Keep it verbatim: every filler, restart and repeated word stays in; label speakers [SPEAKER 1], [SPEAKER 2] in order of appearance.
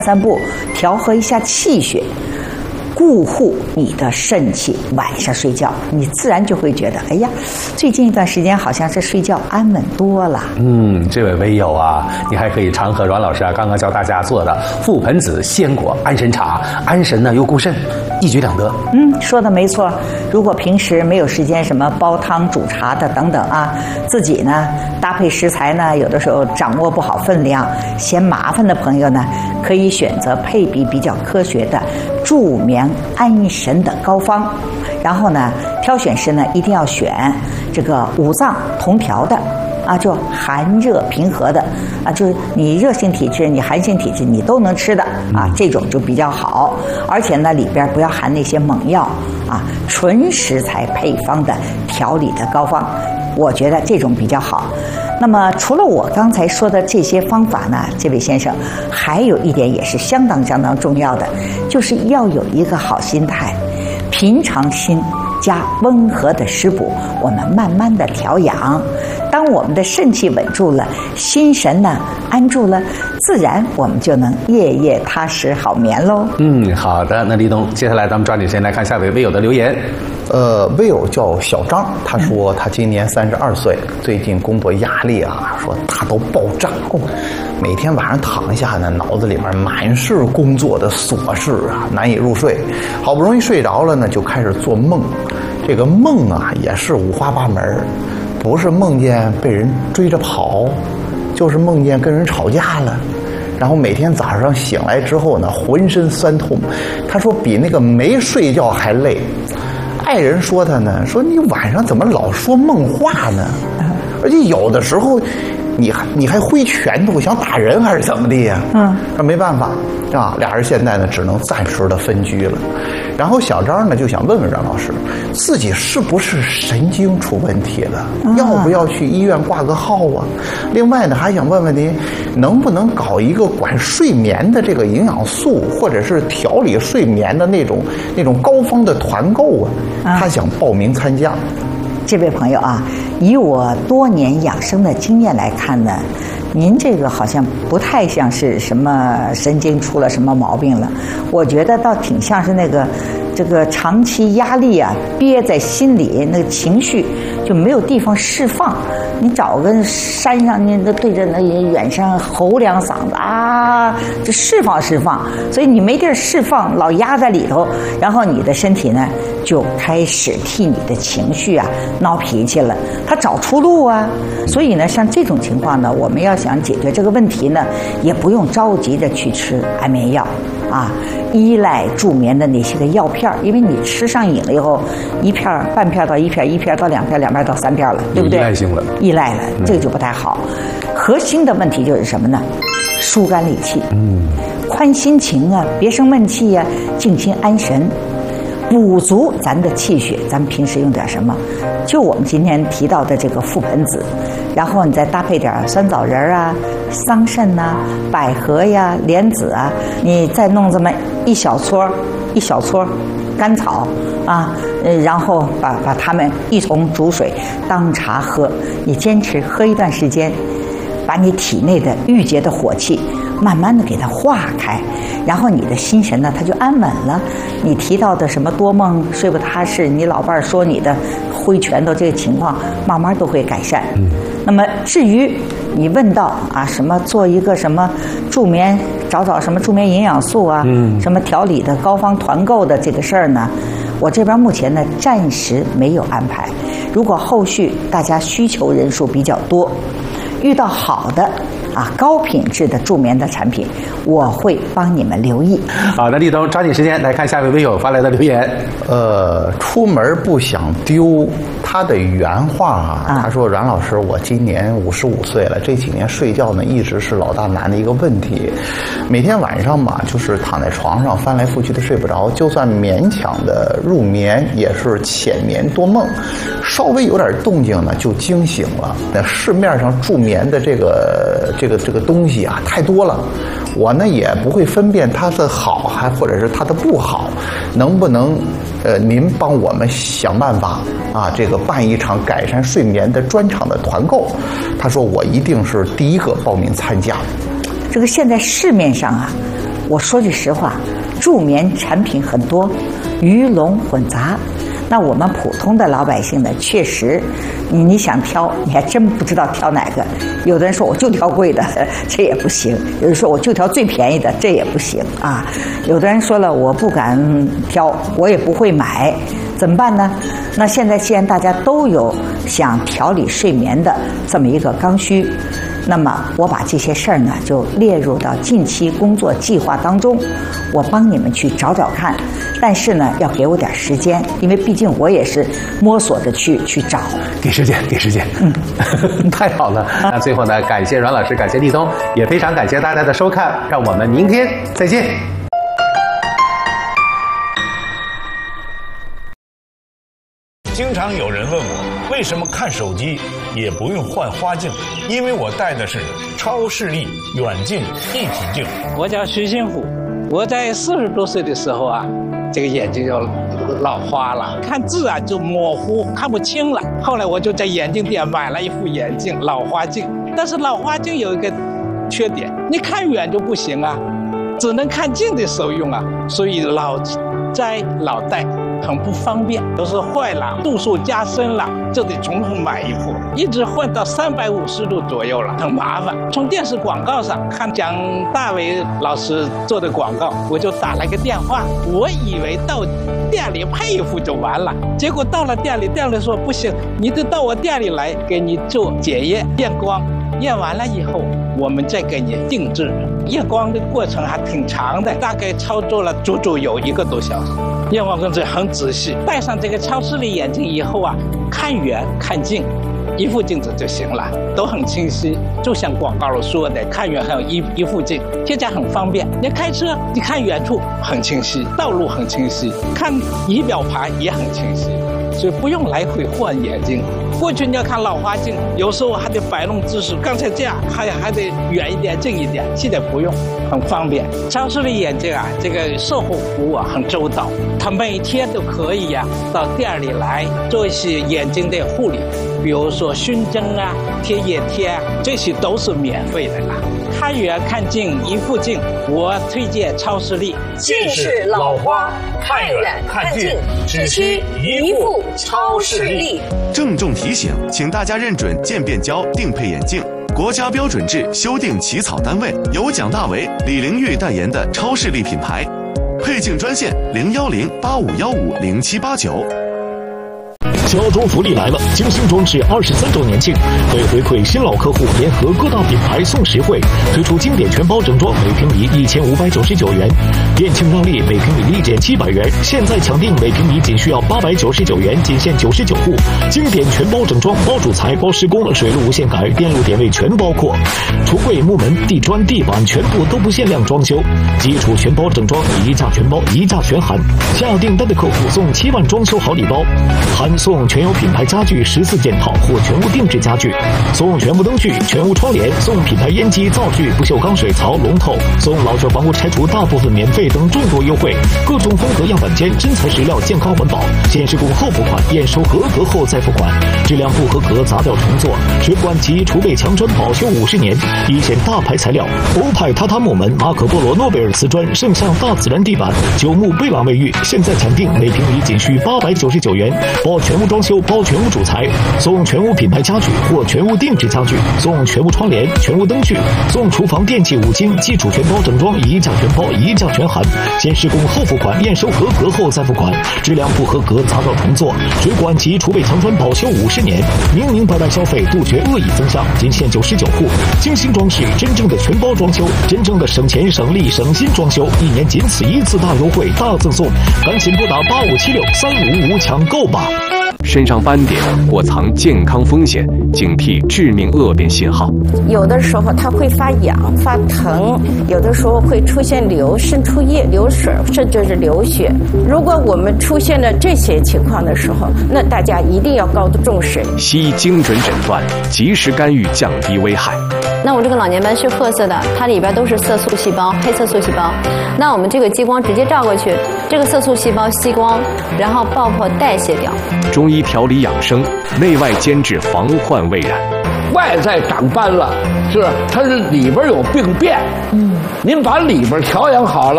[SPEAKER 1] 散步，调和一下气血，固护你的肾气。晚上睡觉，你自然就会觉得，哎呀，最近一段时间好像是睡觉安稳多了。
[SPEAKER 2] 嗯，这位微友啊，你还可以常喝阮老师啊刚刚教大家做的覆盆子鲜果安神茶，安神呢又固肾，一举两得。
[SPEAKER 1] 嗯，说的没错。如果平时没有时间什么煲汤煮茶的等等啊，自己呢搭配食材呢，有的时候掌握不好分量，嫌麻烦的朋友呢，可以选择配比比较科学的助眠安神的膏方。然后呢，挑选时呢，一定要选这个五脏同调的啊，就寒热平和的啊，就是你热性体质、你寒性体质你都能吃的啊，这种就比较好。而且呢，里边不要含那些猛药啊，纯食材配方的调理的膏方，我觉得这种比较好。那么除了我刚才说的这些方法呢，这位先生还有一点也是相当相当重要的，就是要有一个好心态，平常心加温和的食补，我们慢慢的调养。当我们的肾气稳住了，心神呢安住了，自然我们就能夜夜踏实好眠喽。
[SPEAKER 2] 嗯，好的，那立冬，接下来咱们抓紧时间来看下位微友的留言。
[SPEAKER 3] 呃，微友叫小张，他说他今年三十二岁，最近工作压力啊，说大到爆炸，每天晚上躺下呢，脑子里面满是工作的琐事啊，难以入睡。好不容易睡着了呢，就开始做梦，这个梦啊也是五花八门，不是梦见被人追着跑，就是梦见跟人吵架了。然后每天早上醒来之后呢，浑身酸痛。他说比那个没睡觉还累。爱人说他呢，说你晚上怎么老说梦话呢？而且有的时候你还你还挥拳头想打人还是怎么的呀？嗯，说没办法啊，俩人现在呢只能暂时的分居了。然后小张呢就想问问阮老师，自己是不是神经出问题了？要不要去医院挂个号啊？另外呢还想问问您，能不能搞一个管睡眠的这个营养素，或者是调理睡眠的那种那种膏方的团购啊？他想报名参加。
[SPEAKER 1] 这位朋友啊，以我多年养生的经验来看呢，您这个好像不太像是什么神经出了什么毛病了，我觉得倒挺像是那个这个长期压力啊憋在心里，那个情绪就没有地方释放。你找个山上，你都对着那远山吼两嗓子啊，就释放释放。所以你没地儿释放，老压在里头，然后你的身体呢就开始替你的情绪啊闹脾气了，他找出路啊。所以呢，像这种情况呢，我们要想解决这个问题呢，也不用着急的去吃安眠药啊，依赖助眠的那些个药片，因为你吃上瘾了以后，一片半片到一片，一片到两片，两片到三片了，对不对？
[SPEAKER 2] 依赖性了，
[SPEAKER 1] 依赖了，这个就不太好。核心的问题就是什么呢？疏肝理气，嗯，宽心情啊，别生闷气呀、啊，静心安神。补足咱的气血，咱们平时用点什么？就我们今天提到的这个覆盆子，然后你再搭配点酸枣仁啊、桑葚呐、百合呀、莲子啊，你再弄这么一小撮一小撮甘草啊，然后把把它们一同煮水当茶喝。你坚持喝一段时间，把你体内的郁结的火气慢慢的给它化开，然后你的心神呢，它就安稳了。你提到的什么多梦、睡不踏实，你老伴儿说你的挥拳头这个情况，慢慢都会改善。嗯。那么至于你问到啊，什么做一个什么助眠，找找什么助眠营养素啊，嗯，什么调理的膏方团购的这个事儿呢，我这边目前呢暂时没有安排。如果后续大家需求人数比较多，遇到好的啊高品质的助眠的产品，我会帮你们留意。
[SPEAKER 2] 好的，立冬抓紧时间来看下位微友发来的留言。
[SPEAKER 3] 呃，出门不想丢，他的原话啊，啊他说：“阮老师，我今年五十五岁了，这几年睡觉呢一直是老大难的一个问题，每天晚上嘛，就是躺在床上翻来覆去的睡不着，就算勉强的入眠，也是浅眠多梦，稍微有点动静呢就惊醒了。那市面上助眠的这个这个这个东西啊太多了，我呢也不会分辨它的好还或者是它的不好，能不能呃您帮我们想办法啊，这个办一场改善睡眠的专场的团购？”他说：“我一定是第一个报名参加。”
[SPEAKER 1] 这个现在市面上啊， 我说句实话，助眠产品很多，鱼龙混杂。那我们普通的老百姓呢，确实，你你想挑，你还真不知道挑哪个。有的人说我就挑贵的，这也不行；有人说我就挑最便宜的，这也不行啊。有的人说了，我不敢挑，我也不会买，怎么办呢？那现在既然大家都有想调理睡眠的这么一个刚需，那么我把这些事儿呢就列入到近期工作计划当中，我帮你们去找找看。但是呢，要给我点时间，因为毕竟我也是摸索着去去找。
[SPEAKER 2] 给时间，给时间。嗯，太好了。那最后呢，感谢阮老师，感谢立冬，也非常感谢大家的收看，让我们明天再见。
[SPEAKER 4] 经常有人问我，为什么看手机也不用换花镜？因为我戴的是超视力远近一体镜。
[SPEAKER 5] 我叫徐新虎，我在四十多岁的时候啊，这个眼睛就老花了，看字啊就模糊，看不清了。后来我就在眼镜店买了一副眼镜，老花镜。但是老花镜有一个缺点，你看远就不行啊，只能看近的时候用啊，所以老摘老戴很不方便，都是坏了，度数加深了，就得重新买一副，一直换到三百五十度左右了，很麻烦。从电视广告上看蒋大为老师做的广告，我就打了个电话，我以为到店里配一副就完了，结果到了店里，店里说不行，你得到我店里来给你做检验验光，验完了以后我们再给你定制。验光的过程还挺长的，大概操作了足足有一个多小时。验光工作很仔细，戴上这个超视力眼镜以后啊，看远看近，一副镜子就行了，都很清晰。就像广告里说的，看远还有一一副镜，现在很方便。你开车，你看远处很清晰，道路很清晰，看仪表盘也很清晰，所以不用来回换眼睛。过去你要看老花镜，有时候还得摆弄姿势，刚才这样还还得远一点近一点，现在不用，很方便。超视力眼镜啊，这个售后服务啊很周到，他每天都可以呀、啊、到店里来做一些眼睛的护理，比如说熏蒸啊、贴眼贴啊，这些都是免费的啦。看远看近一副镜，我推荐超视力。
[SPEAKER 6] 近视老花，看远看近，只需一副超视力。
[SPEAKER 7] 郑重提醒，请大家认准渐变胶定配眼镜，国家标准制修订起草单位由蒋大为、李玲玉代言的超视力品牌。配镜专线零幺零八五幺五零七八九。
[SPEAKER 8] 家装福利来了！精心装饰二十三周年庆，为回馈新老客户，联合各大品牌送实惠，推出经典全包整装，每平米一千五百九十九元；店庆让利，每平米立减七百元。现在抢订，每平米仅需要八百九十九元，仅限九十九户。经典全包整装，包主材、包施工、水路无限改，电路点位全包括。橱柜、木门、地砖、地板全部都不限量装修，基础全包整装，一价全包，一价全含。下订单的客户送七万装修好礼包，含送全有品牌家具十四件套或全屋定制家具，送全屋灯具、全屋窗帘，送品牌烟机、灶具、不锈钢水槽、龙头，送老旧房屋拆除大部分免费等众多优惠。各种风格样板间，真材实料，健康环保，先施工后付款，验收合格后再付款。质量不合格砸掉重做，水管及储备墙砖保修五十年，一线大牌材料，欧派榻榻木门、马可波罗诺贝尔瓷砖、圣象大自然地板、九牧贝朗卫浴，现在抢订，每平米仅需八百九十九元，包全屋装修，包全屋主材，送全屋品牌家具或全屋定制家具，送全屋窗帘、全屋灯具，送厨房电器五金，基础全包整装，一价全包，一价全含，先施工后付款，验收合格后再付款，质量不合格砸掉重做，水管及储备墙砖保修五十年，明明白白消费，杜绝恶意增项，仅限九十九户，精心装饰，真正的全包装修，真正的省钱省力省心装修，一年仅此一次大优惠大赠送，赶紧拨打八五七六三五五抢购吧。
[SPEAKER 9] 身上斑点或藏健康风险，警惕致命恶变信号。
[SPEAKER 10] 有的时候它会发痒、发疼，有的时候会出现流、渗出液、流水，甚至是流血。如果我们出现了这些情况的时候，那大家一定要高度重视。
[SPEAKER 9] 西医精准诊断，及时干预，降低危害。
[SPEAKER 11] 那我这个老年斑是褐色的，它里边都是色素细胞、黑色素细胞。那我们这个激光直接照过去，这个色素细胞吸光，然后爆破代谢掉。
[SPEAKER 9] 中医调理养生，内外兼治，防患未然。
[SPEAKER 12] 外在长斑了，是它是里边有病变。嗯。 您把里边调养好了。